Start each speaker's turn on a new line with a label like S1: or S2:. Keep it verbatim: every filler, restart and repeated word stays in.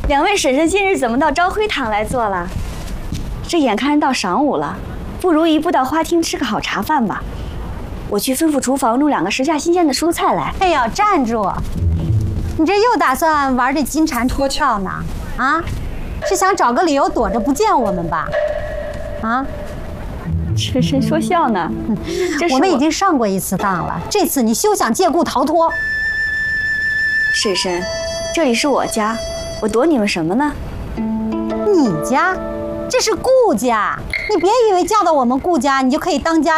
S1: 两位婶婶今日怎么到朝晖堂来坐了？这眼看着到晌午了，不如一步到花厅吃个好茶饭吧。我去吩咐厨房弄两个时下新鲜的蔬菜来。
S2: 哎呦，站住！你这又打算玩这金蝉脱壳呢？啊，是想找个理由躲着不见我们吧？啊？
S1: 婶婶说笑呢。嗯，
S2: 我们已经上过一次当了，这次你休想借故逃脱。
S1: 婶婶，这里是我家，我躲你们什么呢？
S2: 你家？这是顾家，你别以为嫁到我们顾家，你就可以当家。